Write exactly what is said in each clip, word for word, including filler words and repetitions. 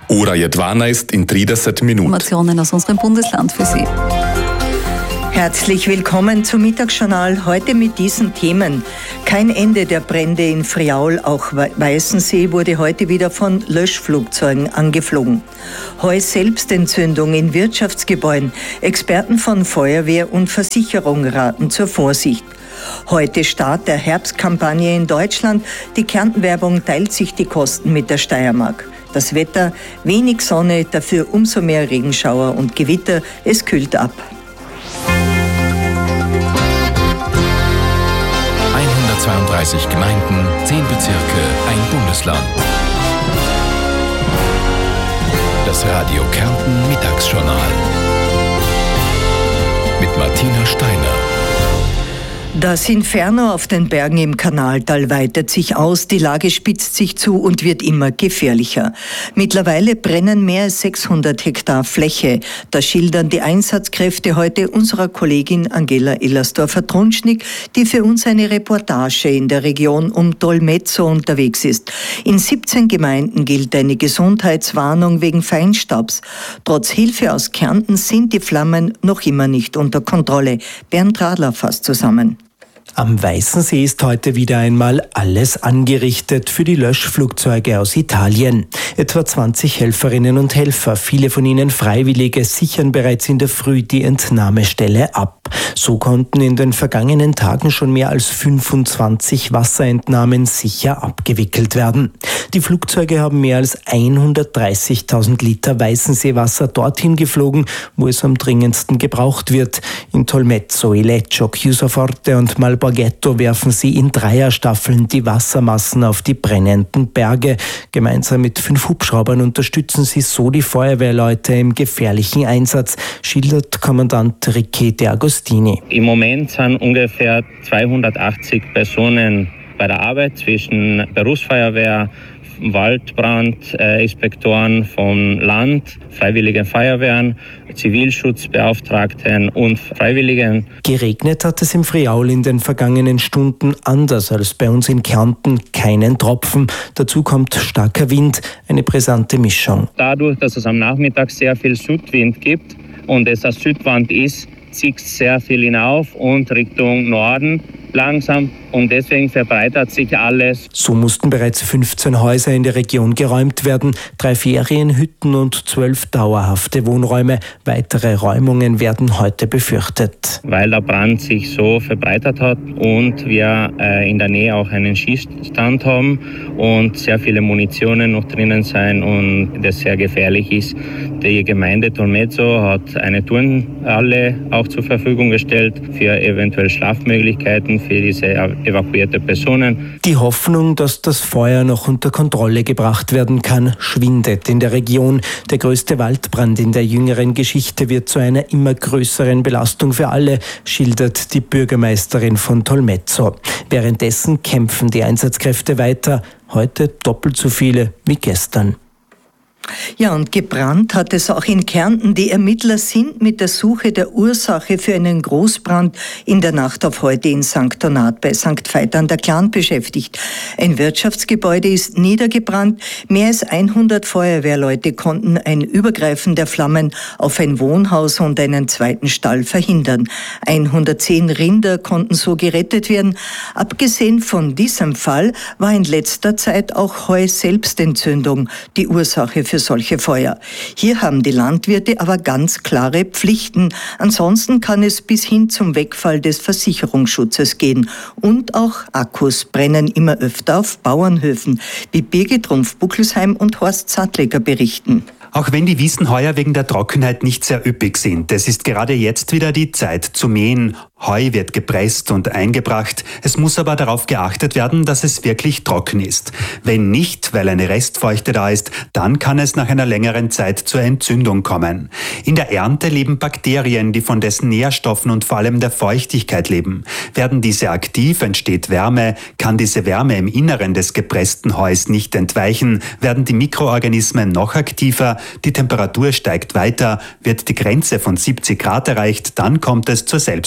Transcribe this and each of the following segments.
Ora jedvanajst in trideset minut. Informationen aus unserem Bundesland für Sie. Herzlich willkommen zum Mittagsjournal, heute mit diesen Themen. Kein Ende der Brände in Friaul, auch Weißensee wurde heute wieder von Löschflugzeugen angeflogen. Heu-Selbstentzündung in Wirtschaftsgebäuden. Experten von Feuerwehr und Versicherung raten zur Vorsicht. Heute Start der Herbstkampagne in Deutschland. Die Kärntenwerbung teilt sich die Kosten mit der Steiermark. Das Wetter, wenig Sonne, dafür umso mehr Regenschauer und Gewitter. Es kühlt ab. hundertzweiunddreißig Gemeinden, zehn Bezirke, ein Bundesland. Das Radio Kärnten Mittagsjournal mit Martina Steiner. Das Inferno auf den Bergen im Kanaltal weitet sich aus, die Lage spitzt sich zu und wird immer gefährlicher. Mittlerweile brennen mehr als sechshundert Hektar Fläche. Das schildern die Einsatzkräfte heute unserer Kollegin Angela Ellersdorfer-Trunschnick, die für uns eine Reportage in der Region um Tolmezzo unterwegs ist. In siebzehn Gemeinden gilt eine Gesundheitswarnung wegen Feinstaubs. Trotz Hilfe aus Kärnten sind die Flammen noch immer nicht unter Kontrolle. Bernd Radler fasst zusammen. Am Weißensee ist heute wieder einmal alles angerichtet für die Löschflugzeuge aus Italien. Etwa zwanzig Helferinnen und Helfer, viele von ihnen Freiwillige, sichern bereits in der Früh die Entnahmestelle ab. So konnten in den vergangenen Tagen schon mehr als fünfundzwanzig Wasserentnahmen sicher abgewickelt werden. Die Flugzeuge haben mehr als hundertdreißigtausend Liter Weißenseewasser dorthin geflogen, wo es am dringendsten gebraucht wird. In Tolmezzo, Ileccio, Chiusoforte und Malborghetto werfen sie in Dreierstaffeln die Wassermassen auf die brennenden Berge. Gemeinsam mit fünf Hubschraubern unterstützen sie so die Feuerwehrleute im gefährlichen Einsatz, schildert Kommandant Ricchetti Agostini. Im Moment sind ungefähr zweihundertachtzig Personen bei der Arbeit zwischen Berufsfeuerwehr, Waldbrandinspektoren vom Land, Freiwilligen Feuerwehren, Zivilschutzbeauftragten und Freiwilligen. Geregnet hat es im Friaul in den vergangenen Stunden, anders als bei uns in Kärnten, keinen Tropfen. Dazu kommt starker Wind, eine brisante Mischung. Dadurch, dass es am Nachmittag sehr viel Südwind gibt und es eine Südwand ist, zieht sehr viel hinauf und Richtung Norden langsam und deswegen verbreitert sich alles. So mussten bereits fünfzehn Häuser in der Region geräumt werden, drei Ferienhütten und zwölf dauerhafte Wohnräume. Weitere Räumungen werden heute befürchtet. Weil der Brand sich so verbreitet hat und wir äh, in der Nähe auch einen Schießstand haben und sehr viele Munitionen noch drinnen sein und das sehr gefährlich ist. Die Gemeinde Tolmezzo hat eine Turnhalle auch zur Verfügung gestellt für eventuell Schlafmöglichkeiten für diese evakuierte Personen. Die Hoffnung, dass das Feuer noch unter Kontrolle gebracht werden kann, schwindet in der Region. Der größte Waldbrand in der jüngeren Geschichte wird zu einer immer größeren Belastung für alle, schildert die Bürgermeisterin von Tolmezzo. Währenddessen kämpfen die Einsatzkräfte weiter, heute doppelt so viele wie gestern. Ja, und gebrannt hat es auch in Kärnten. Die Ermittler sind mit der Suche der Ursache für einen Großbrand in der Nacht auf heute in Sankt Donat bei Sankt Veit an der Glan beschäftigt. Ein Wirtschaftsgebäude ist niedergebrannt. Mehr als hundert Feuerwehrleute konnten ein Übergreifen der Flammen auf ein Wohnhaus und einen zweiten Stall verhindern. hundertzehn Rinder konnten so gerettet werden. Abgesehen von diesem Fall war in letzter Zeit auch Heu-Selbstentzündung die Ursache für solche Feuer. Hier haben die Landwirte aber ganz klare Pflichten. Ansonsten kann es bis hin zum Wegfall des Versicherungsschutzes gehen. Und auch Akkus brennen immer öfter auf Bauernhöfen, wie Birgit Rumpf-Buckelsheim und Horst Sattleger berichten. Auch wenn die Wiesen heuer wegen der Trockenheit nicht sehr üppig sind, es ist gerade jetzt wieder die Zeit zu mähen. Heu wird gepresst und eingebracht. Es muss aber darauf geachtet werden, dass es wirklich trocken ist. Wenn nicht, weil eine Restfeuchte da ist, dann kann es nach einer längeren Zeit zur Entzündung kommen. In der Ernte leben Bakterien, die von dessen Nährstoffen und vor allem der Feuchtigkeit leben. Werden diese aktiv, entsteht Wärme. Kann diese Wärme im Inneren des gepressten Heus nicht entweichen, werden die Mikroorganismen noch aktiver, die Temperatur steigt weiter, wird die Grenze von siebzig Grad erreicht, dann kommt es zur Selbstentzündung.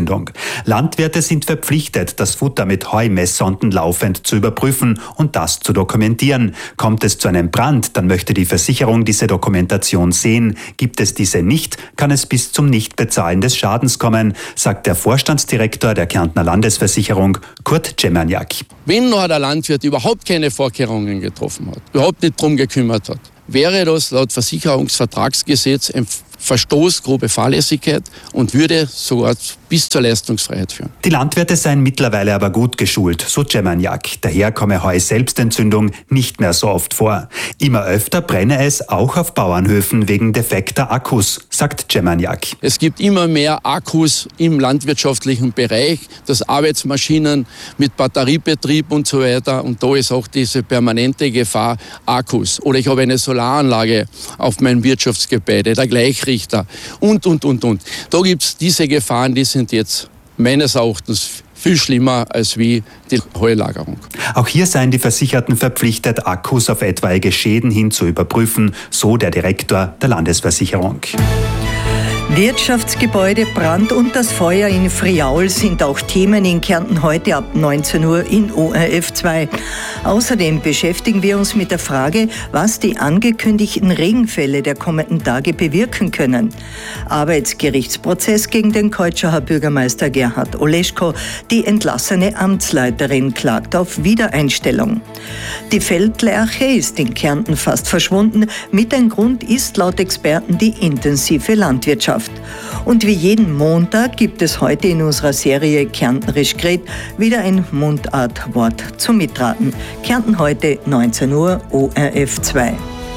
Entzündung. Landwirte sind verpflichtet, das Futter mit Heumesssonden laufend zu überprüfen und das zu dokumentieren. Kommt es zu einem Brand, dann möchte die Versicherung diese Dokumentation sehen. Gibt es diese nicht, kann es bis zum Nichtbezahlen des Schadens kommen, sagt der Vorstandsdirektor der Kärntner Landesversicherung, Kurt Czemerniak. Wenn noch der Landwirt überhaupt keine Vorkehrungen getroffen hat, überhaupt nicht drum gekümmert hat, wäre das laut Versicherungsvertragsgesetz ein Verstoß, grobe Fahrlässigkeit und würde sogar bis zur Leistungsfreiheit führen. Die Landwirte seien mittlerweile aber gut geschult, so Czemerniak. Daher komme Heu-Selbstentzündung nicht mehr so oft vor. Immer öfter brenne es auch auf Bauernhöfen wegen defekter Akkus, sagt Czemerniak. Es gibt immer mehr Akkus im landwirtschaftlichen Bereich, das Arbeitsmaschinen mit Batteriebetrieb und so weiter. Und da ist auch diese permanente Gefahr Akkus. Oder ich habe eine Solaranlage auf meinem Wirtschaftsgebäude, der Gleichrichter und, und, und, und. Da gibt es diese Gefahren, die sind jetzt meines Erachtens viel schlimmer als wie die Heulagerung. Auch hier seien die Versicherten verpflichtet, Akkus auf etwaige Schäden hin zu überprüfen, so der Direktor der Landesversicherung. Wirtschaftsgebäude, Brand und das Feuer in Friaul sind auch Themen in Kärnten heute ab neunzehn Uhr in O R F zwei. Außerdem beschäftigen wir uns mit der Frage, was die angekündigten Regenfälle der kommenden Tage bewirken können. Arbeitsgerichtsprozess gegen den Keutschauer Bürgermeister Gerhard Oleschko. Die entlassene Amtsleiterin klagt auf Wiedereinstellung. Die Feldlerche ist in Kärnten fast verschwunden. Mit ein Grund ist laut Experten die intensive Landwirtschaft. Und wie jeden Montag gibt es heute in unserer Serie Kärntnerisch geredet wieder ein Mundartwort zum Mitraten. Kärnten heute neunzehn Uhr O R F zwei.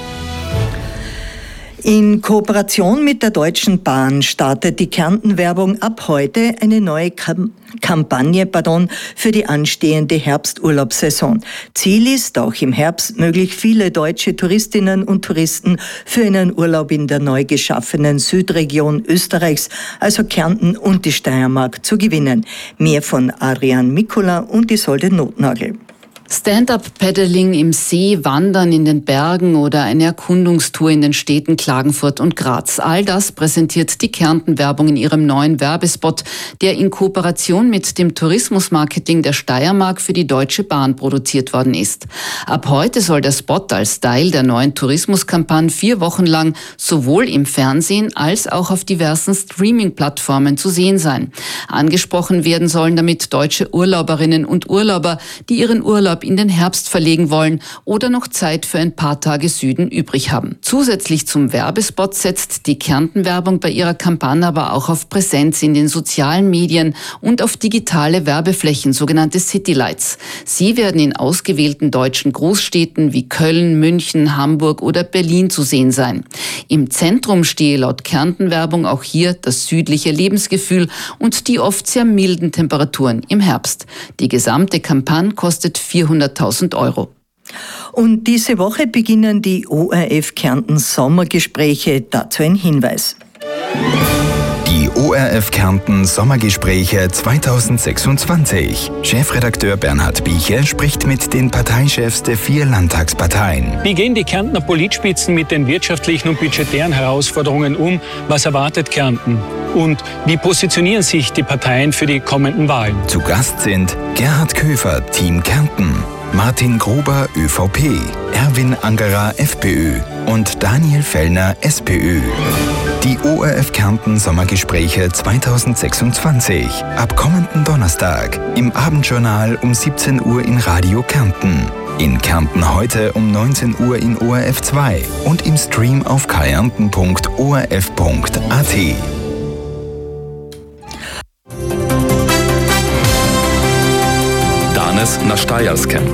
In Kooperation mit der Deutschen Bahn startet die Kärnten-Werbung ab heute eine neue Kam- Kampagne pardon, für die anstehende Herbsturlaubssaison. Ziel ist auch im Herbst möglich viele deutsche Touristinnen und Touristen für einen Urlaub in der neu geschaffenen Südregion Österreichs, also Kärnten und die Steiermark, zu gewinnen. Mehr von Adrian Mikula und Isolde Notnagel. Stand-up-Paddling im See, Wandern in den Bergen oder eine Erkundungstour in den Städten Klagenfurt und Graz. All das präsentiert die Kärnten-Werbung in ihrem neuen Werbespot, der in Kooperation mit dem Tourismusmarketing der Steiermark für die Deutsche Bahn produziert worden ist. Ab heute soll der Spot als Teil der neuen Tourismuskampagne vier Wochen lang sowohl im Fernsehen als auch auf diversen Streaming-Plattformen zu sehen sein. Angesprochen werden sollen damit deutsche Urlauberinnen und Urlauber, die ihren Urlaub in den Herbst verlegen wollen oder noch Zeit für ein paar Tage Süden übrig haben. Zusätzlich zum Werbespot setzt die Kärnten-Werbung bei ihrer Kampagne aber auch auf Präsenz in den sozialen Medien und auf digitale Werbeflächen, sogenannte Citylights. Sie werden in ausgewählten deutschen Großstädten wie Köln, München, Hamburg oder Berlin zu sehen sein. Im Zentrum stehe laut Kärnten-Werbung auch hier das südliche Lebensgefühl und die oft sehr milden Temperaturen im Herbst. Die gesamte Kampagne kostet vierhunderttausend Euro. Und diese Woche beginnen die O R F Kärnten Sommergespräche. Dazu ein Hinweis. Die O R F Kärnten Sommergespräche zweitausendsechsundzwanzig. Chefredakteur Bernhard Bieche spricht mit den Parteichefs der vier Landtagsparteien. Wie gehen die Kärntner Politspitzen mit den wirtschaftlichen und budgetären Herausforderungen um? Was erwartet Kärnten? Und wie positionieren sich die Parteien für die kommenden Wahlen? Zu Gast sind Gerhard Köfer, Team Kärnten, Martin Gruber, ÖVP, Erwin Angerer, FPÖ und Daniel Fellner, SPÖ. Die O R F Kärnten Sommergespräche zweitausendsechsundzwanzig. Ab kommenden Donnerstag im Abendjournal um siebzehn Uhr in Radio Kärnten. In Kärnten heute um neunzehn Uhr in O R F zwei und im Stream auf kärnten punkt o r f punkt a t. Danes na Štajerskem.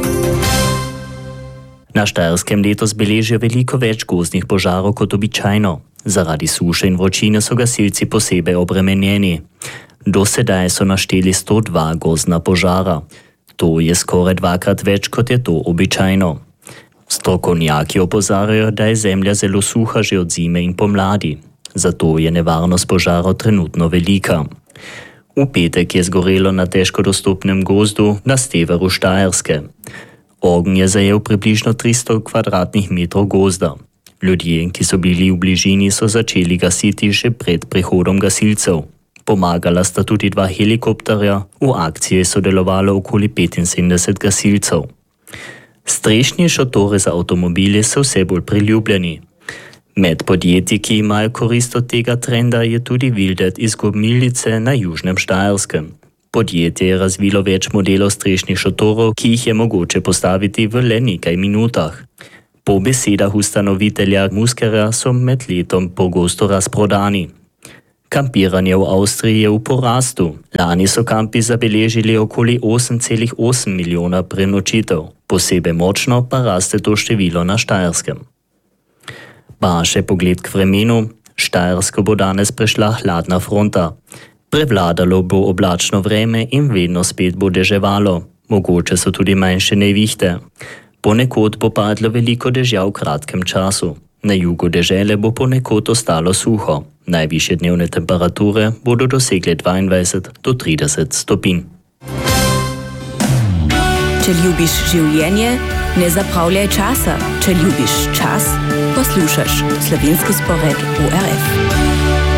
Na Štajerskem letos beležijo veliko več gozdnih požarov kot običajno. Zaradi suše in vročine so gasilci posebej obremenjeni. Do sedaj so našteli sto dva gozdna požara. To je skoraj dvakrat več, kot je to običajno. Strokovnjaki opozarjajo, da je zemlja zelo suha že od zime in pomladi. Zato je nevarnost požarov trenutno velika. V petek je zgorelo na težko dostopnem gozdu na severu Štajerske. Ogenj je zajel približno tristo kvadratnih metrov gozda. Ljudje, ki so bili v bližini, so začeli gasiti že pred prihodom gasilcev. Pomagala sta tudi dva helikopterja, v akciji je sodelovalo okoli petinsedemdeset gasilcev. Strešni šotori za avtomobile so vse bolj priljubljeni. Med podjetji, ki imajo korist od tega trenda, je tudi Wildet iz Gomilnice na Južnem Štajerskem. Podjetje je razvilo več modelov strešnih šotorov, ki jih je mogoče postaviti v le nekaj minutah. Po besedah ustanovitelja Muskerja so med letom pogosto razprodani. Kampiranje v Avstriji je v porastu. Lani so kampi zabeležili okoli osem celih osem milijona prenočitev. Posebej močno pa raste to število na Štajerskem. Pa še pogled k vremenu. Štajersko bo danes prešla hladna fronta. Prevladalo bo oblačno vreme in vedno spet bo deževalo. Mogoče so tudi manjše nevihte. Ponekod bo padlo veliko dežja v kratkem času. Na jugu dežele bo ponekod ostalo suho. Najvišje dnevne temperature bodo dosegle dvaindvajset do trideset stopinj. Če ljubiš življenje, ne zapravljaj časa. Če ljubiš čas, poslušaš Slovenski spored O R F.